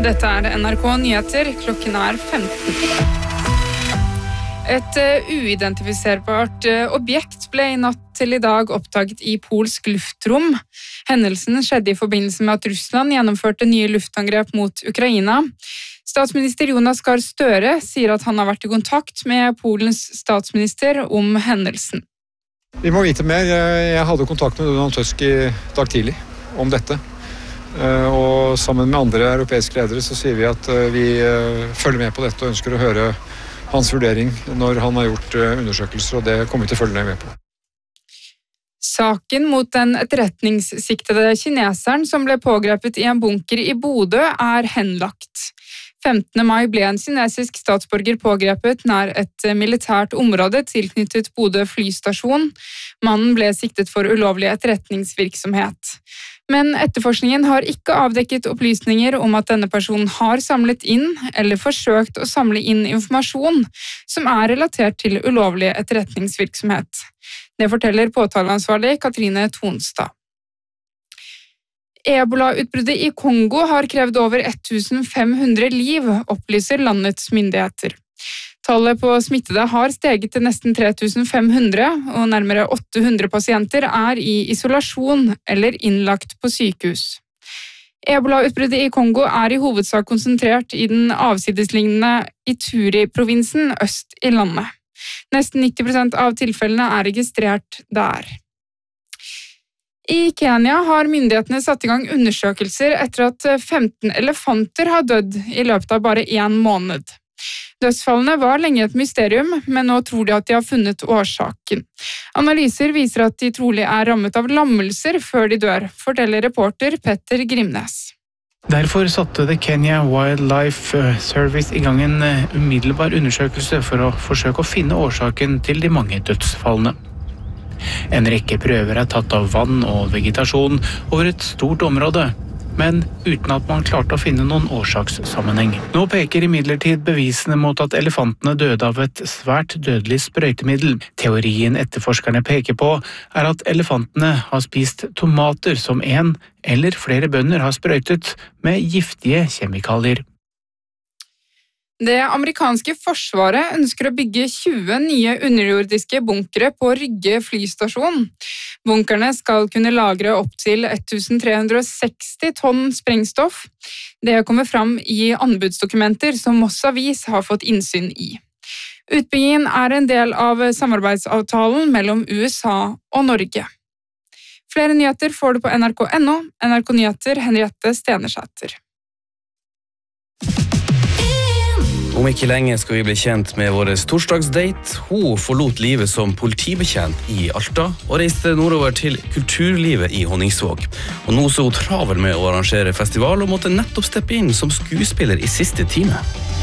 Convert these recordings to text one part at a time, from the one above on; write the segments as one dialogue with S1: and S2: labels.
S1: Dette NRK Nyheter, klokken 15. Et uidentifiserbart objekt ble I natt til I dag oppdaget I polsk luftrom. Hendelsen skjedde I forbindelse med at Russland gjennomførte nye luftangrep mot Ukraina. Statsminister Jonas Gahr Støre sier at han har vært I kontakt med Polens statsminister om hendelsen.
S2: Vi må vite mer. Jeg hadde kontakt med Donald Tusk I dag tidlig om dette. Og sammen med andre europeiske ledere så sier vi at vi følger med på dette og ønsker å høre hans vurdering når han har gjort undersøkelser, og det kommer vi til å følge med på.
S1: Saken mot den etterretningssiktede kineseren som ble pågrepet I en bunker I Bodø henlagt. 15. mai ble en kinesisk statsborger pågrepet nær et militært område tilknyttet Bodø flystasjon. Mannen ble siktet for ulovlig etterretningsvirksomhet. Men etterforskningen har ikke avdekket opplysninger om at denne personen har samlet inn eller forsøkt å samle inn informasjon som relatert til ulovlig etterretningsvirksomhet. Det forteller påtaleansvarlig Katrine Tonstad. Ebola-utbruddet I Kongo har krevd over 1500 liv, opplyser landets myndigheter. Tallet på smittede har steget til nesten 3500, og nærmere 800 pasienter I isolasjon eller innlagt på sykehus. Ebola-utbruddet I Kongo I hovedsak konsentrert I den avsidesliggende Ituri-provinsen øst I landet. Nesten 90% av tilfellene registrert der. I Kenya har myndighetene satt I gang undersøkelser etter at 15 elefanter har dødd I løpet av bare 1 måned. Dødsfallene var lenge et mysterium, men nå tror de at de har funnet årsaken. Analyser viser at de trolig rammet av lammelser før de dør, forteller reporter Petter Grimnes.
S3: Derfor satte The Kenya Wildlife Service I gang en umiddelbar undersøkelse for å forsøke å finne årsaken til de mange dødsfallene. En rekke prøver tatt av vann og vegetasjon over et stort område, men uten at man klarte å finne noen årsakssammenheng. Nå peker imidlertid bevisene mot at elefantene døde av et svært dødelig sprøytemiddel. Teorien etterforskerne peker på at elefantene har spist tomater som en eller flere bønder har sprøytet med giftige kjemikalier.
S1: Det amerikanske forsvaret ønsker å bygge 20 nye underjordiske bunkere på Rygge flystasjon. Bunkerne skal kunne lagre opp til 1360 tonn sprengstoff. Det kommer fram I anbudsdokumenter som Moss Avis har fått innsyn I. Utbyggingen en del av samarbeidsavtalen mellom USA og Norge. Flere nyheter får du på NRK.no. NRK Nyheter, Henriette Stenersæter.
S4: Om ikke lenge skal vi bli kjent med vår torsdagsdate. Hun forlot livet som politibetjent I Alta og reiste nordover til kulturlivet I Honningsvåg. Og nå så hun travel med å arrangere festival og måtte nettopp steppe inn som skuespiller I siste time.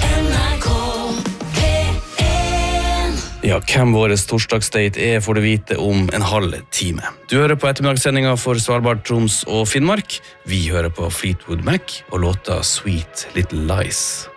S4: Ja, hvem vår torsdagsdate får du vite om en halv time. Du hører på ettermiddagssendinga for Svalbard, Troms og Finnmark. Vi hører på Fleetwood Mac og låta Sweet Little Lies.